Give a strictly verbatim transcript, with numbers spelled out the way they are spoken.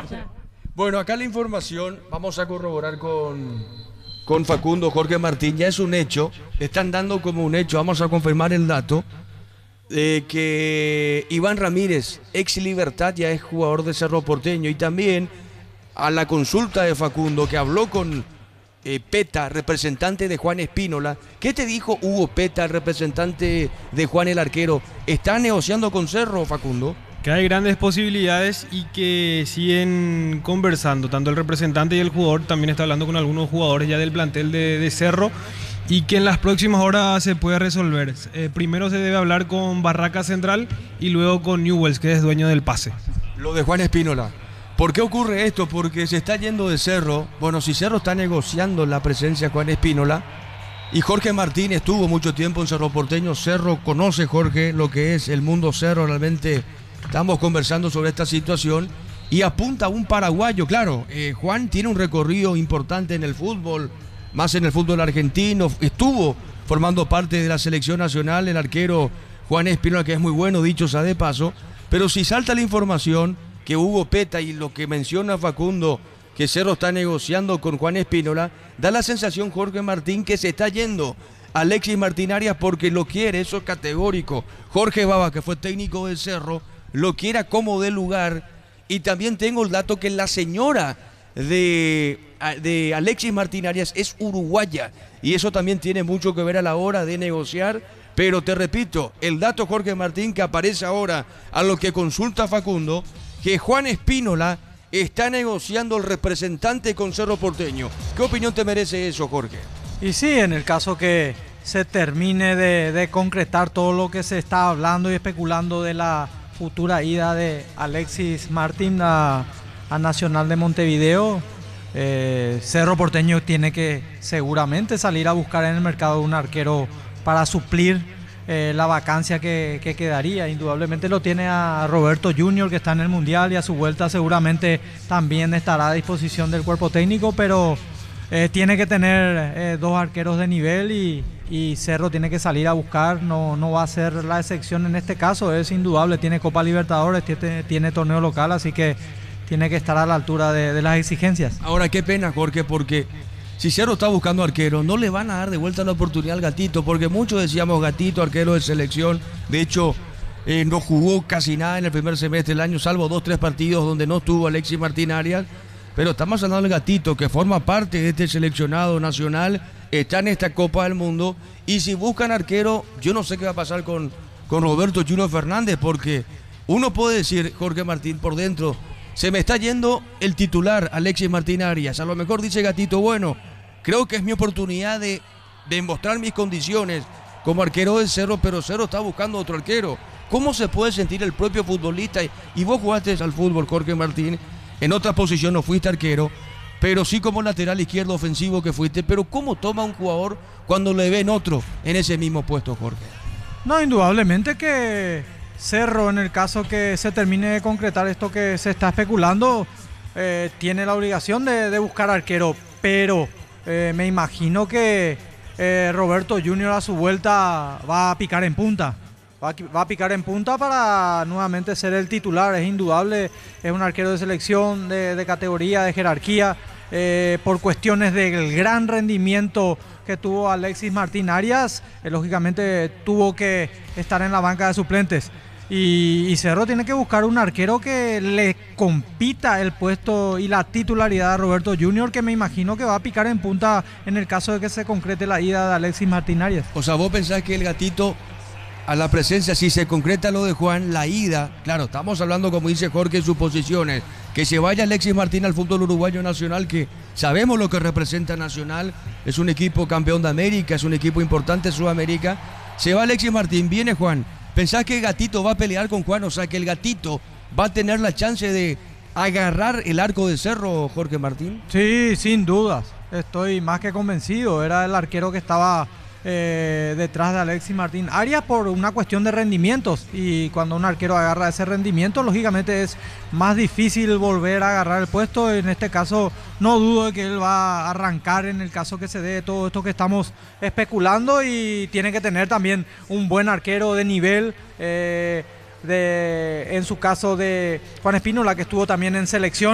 Bueno, acá la información, vamos a corroborar con, con Facundo Jorge Martín, ya es un hecho, están dando como un hecho, vamos a confirmar el dato, de que Iván Ramírez, ex Libertad, ya es jugador de Cerro Porteño, y también a la consulta de Facundo, que habló con eh, Peta, representante de Juan Espínola. ¿Qué te dijo Hugo Peta, representante de Juan el arquero? ¿Está negociando con Cerro, Facundo? Que hay grandes posibilidades y que siguen conversando, tanto el representante y el jugador. También está hablando con algunos jugadores ya del plantel de, de Cerro, y que en las próximas horas se puede resolver. Eh, primero se debe hablar con Barraca Central y luego con Newells, que es dueño del pase. Lo de Juan Espínola. ¿Por qué ocurre esto? Porque se está yendo de Cerro. Bueno, si Cerro está negociando la presencia de Juan Espínola, y Jorge Martín estuvo mucho tiempo en Cerro Porteño, Cerro conoce, Jorge, lo que es el mundo Cerro. Realmente estamos conversando sobre esta situación y apunta a un paraguayo. Claro, eh, Juan tiene un recorrido importante en el fútbol, más en el fútbol argentino. Estuvo formando parte de la selección nacional el arquero Juan Espínola, que es muy bueno, dicho sea de paso. Pero si salta la información que Hugo Peta y lo que menciona Facundo, que Cerro está negociando con Juan Espínola, da la sensación, Jorge Martín, que se está yendo Alexis Martín Arias porque lo quiere, eso es categórico. Jorge Baba, que fue técnico de Cerro, lo quiere a como de lugar. Y también tengo el dato que la señora de, de Alexis Martín Arias es uruguaya, y eso también tiene mucho que ver a la hora de negociar. Pero te repito, el dato, Jorge Martín, que aparece ahora a lo que consulta Facundo, que Juan Espínola está negociando el representante con Cerro Porteño. ¿Qué opinión te merece eso, Jorge? Y sí, en el caso que se termine de, de concretar todo lo que se está hablando y especulando de la futura ida de Alexis Martín a, a Nacional de Montevideo, eh, Cerro Porteño tiene que seguramente salir a buscar en el mercado un arquero para suplir Eh, la vacancia que, que quedaría. Indudablemente lo tiene a Roberto Junior, que está en el Mundial, y a su vuelta seguramente también estará a disposición del cuerpo técnico, pero eh, tiene que tener eh, dos arqueros de nivel, y, y Cerro tiene que salir a buscar. No, no va a ser la excepción en este caso, es indudable. Tiene Copa Libertadores, tiene, tiene torneo local, así que tiene que estar a la altura de, de las exigencias. Ahora, qué pena, Jorge, porque si Cerro está buscando arquero, no le van a dar de vuelta la oportunidad al Gatito, porque muchos decíamos Gatito, arquero de selección. De hecho, eh, no jugó casi nada en el primer semestre del año, salvo dos, tres partidos donde no estuvo Alexis Martín Arias. Pero estamos hablando del Gatito, que forma parte de este seleccionado nacional, está en esta Copa del Mundo. Y si buscan arquero, yo no sé qué va a pasar con, con Roberto Junior Fernández, porque uno puede decir, Jorge Martín, por dentro, se me está yendo el titular Alexis Martín Arias. A lo mejor dice Gatito, bueno, creo que es mi oportunidad de, de mostrar mis condiciones como arquero del Cerro, pero Cerro está buscando otro arquero. ¿Cómo se puede sentir el propio futbolista? Y vos jugaste al fútbol, Jorge Martín, en otra posición no fuiste arquero, pero sí como lateral izquierdo ofensivo que fuiste. Pero ¿cómo toma un jugador cuando le ven otro en ese mismo puesto, Jorge? No, indudablemente que Cerro, en el caso que se termine de concretar esto que se está especulando, eh, tiene la obligación de, de buscar arquero, pero eh, me imagino que eh, Roberto Junior a su vuelta va a picar en punta. Va a, va a picar en punta para nuevamente ser el titular. Es indudable, es un arquero de selección, de, de categoría, de jerarquía. Eh, por cuestiones del gran rendimiento que tuvo Alexis Martín Arias, eh, lógicamente tuvo que estar en la banca de suplentes. Y, y Cerro tiene que buscar un arquero que le compita el puesto y la titularidad a Roberto Junior, que me imagino que va a picar en punta en el caso de que se concrete la ida de Alexis Martín Arias. O sea, vos pensás que el Gatito, a la presencia, si se concreta lo de Juan, la ida, claro, estamos hablando, como dice Jorge, en sus posiciones, que se vaya Alexis Martín al fútbol uruguayo nacional, que sabemos lo que representa Nacional, es un equipo campeón de América, es un equipo importante en Sudamérica. Se va Alexis Martín, viene Juan. ¿Pensás que el Gatito va a pelear con Juan? O sea, que el Gatito va a tener la chance de agarrar el arco de Cerro, Jorge Martín. Sí, sin dudas. Estoy más que convencido. Era el arquero que estaba eh, detrás de Alexis Martín Arias por una cuestión de rendimientos. Y cuando un arquero agarra ese rendimiento, lógicamente es más difícil volver a agarrar el puesto. En este caso, no dudo de que él va a arrancar en el caso que se dé todo esto que estamos especulando, y tiene que tener también un buen arquero de nivel, eh, de, en su caso de Juan Espínola, que estuvo también en selección.